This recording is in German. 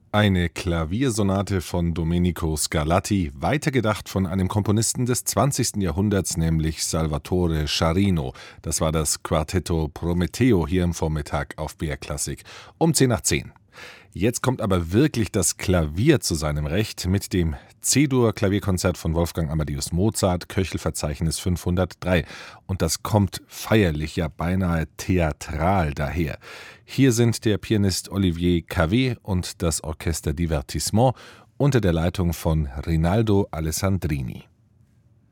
Eine Klaviersonate von Domenico Scarlatti, weitergedacht von einem Komponisten des 20. Jahrhunderts, nämlich Salvatore Scharino. Das war das Quartetto Prometeo hier im Vormittag auf BR Klassik um 10 nach 10. Jetzt kommt aber wirklich das Klavier zu seinem Recht mit dem C-Dur-Klavierkonzert von Wolfgang Amadeus Mozart, Köchelverzeichnis 503. Und das kommt feierlich, ja beinahe theatral daher. Hier sind der Pianist Olivier Cavé und das Orchester Divertissement unter der Leitung von Rinaldo Alessandrini.